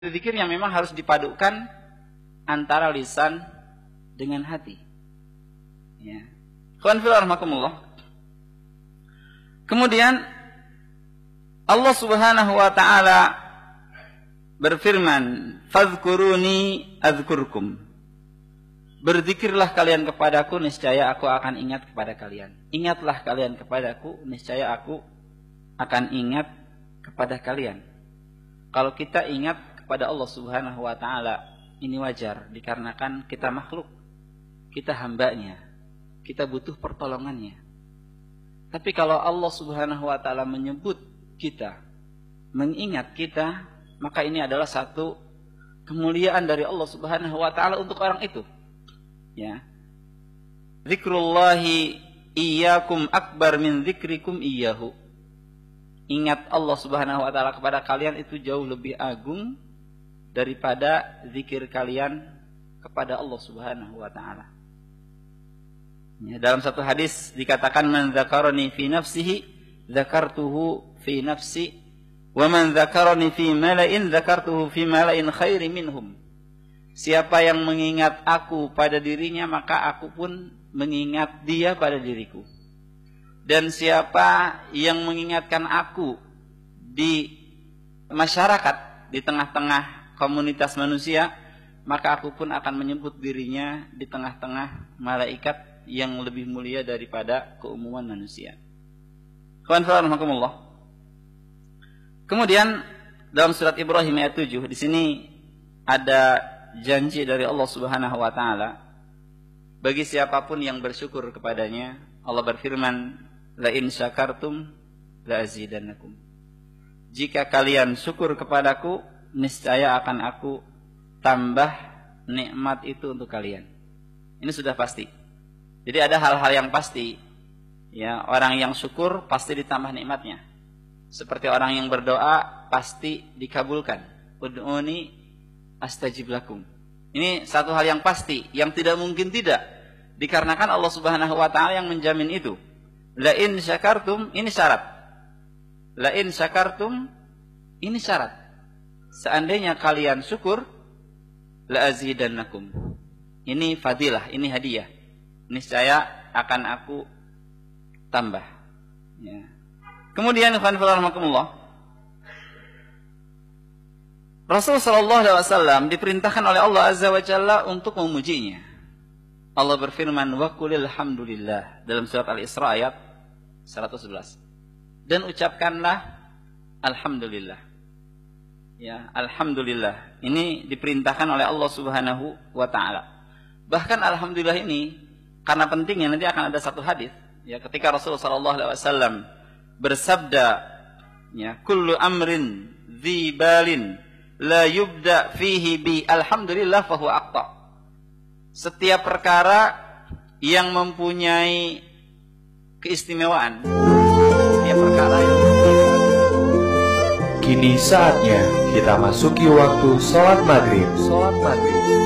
Zikir yang memang harus dipadukan antara lisan dengan hati. Ya. Kemudian Allah Subhanahu wa taala berfirman, "Fadhkuruni adzkurkum." Berzikirlah kalian kepadaku, niscaya aku akan ingat kepada kalian. Ingatlah kalian kepadaku, niscaya aku akan ingat kepada kalian. Kalau kita ingat kepada Allah Subhanahu wa taala, ini wajar dikarenakan kita makhluk, kita hambanya, kita butuh pertolongannya. Tapi kalau Allah Subhanahu wa taala menyebut kita, mengingat kita, maka ini adalah satu kemuliaan dari Allah Subhanahu wa taala untuk orang itu. Ya. Zikrullahi iyyakum akbar min zikrikum iyyahu. Ingat Allah Subhanahu wa taala kepada kalian itu jauh lebih agung daripada zikir kalian kepada Allah Subhanahu wa taala. Ya, dalam satu hadis dikatakan, "Man dzakarani fi nafsihi dzakartuhu fi nafsi, wa man dzakarani fi mala'in dzakartuhu fi mala'in khairi minhum." Siapa yang mengingat aku pada dirinya, maka aku pun mengingat dia pada diriku. Dan siapa yang mengingatkan aku di masyarakat, di tengah-tengah komunitas manusia, maka aku pun akan menyebut dirinya di tengah-tengah malaikat yang lebih mulia daripada keumuman manusia. Kemudian dalam surat Ibrahim ayat 7, di sini ada janji dari Allah Subhanahu wa taala bagi siapapun yang bersyukur kepadanya. Allah berfirman, "La in syakartum la azidannakum." Jika kalian syukur kepadaku, niscaya akan aku tambah nikmat itu untuk kalian. Ini sudah pasti. Jadi ada hal-hal yang pasti. Ya, orang yang syukur pasti ditambah nikmatnya. Seperti orang yang berdoa pasti dikabulkan. Ud'uni astajib lakum. Ini satu hal yang pasti, yang tidak mungkin tidak, dikarenakan Allah Subhanahu wa taala yang menjamin itu. La in syakartum, ini syarat. La in syakartum, ini syarat. Seandainya kalian syukur, la azidannakum. Ini fadilah, ini hadiah. Niscaya akan aku tambah. Ya. Kemudian Rasul sallallahu alaihi wasallam diperintahkan oleh Allah Azza wa Jalla untuk memujinya. Allah berfirman, "Wa qulil hamdulillah" dalam surat Al-Isra ayat 111. Dan ucapkanlah alhamdulillah. Ya, alhamdulillah. Ini diperintahkan oleh Allah Subhanahu wa taala. Bahkan alhamdulillah ini karena pentingnya, nanti akan ada satu hadis ya, ketika Rasul sallallahu alaihi wasallam bersabda, ya, kullu amrin dzibalin la yubda fihi bi alhamdulillah fahuwa aqta. Setiap perkara yang mempunyai keistimewaan, setiap perkara yang Kini saatnya kita masuki waktu sholat maghrib.